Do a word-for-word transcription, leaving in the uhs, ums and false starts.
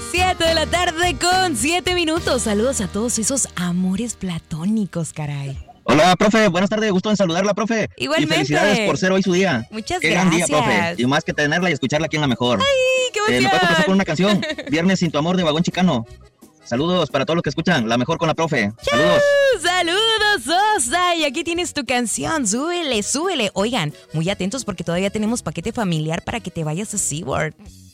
Siete de la tarde con siete minutos. Saludos a todos esos amores platónicos, caray. Hola, profe, buenas tardes, gusto en saludarla, profe. Igualmente. Y felicidades por ser hoy su día. Muchas Qué gracias. gran día, profe. Y más que tenerla y escucharla aquí en La Mejor. ¡Ay, qué emoción! Eh, ¿Me puedes pasar con una canción? Viernes sin tu amor de Vagón Chicano. Saludos para todos los que escuchan La Mejor con la profe. Saludos. Saludos, Sosa. Y aquí tienes tu canción. Súbele, súbele. Oigan, muy atentos porque todavía tenemos paquete familiar para que te vayas a SeaWorld.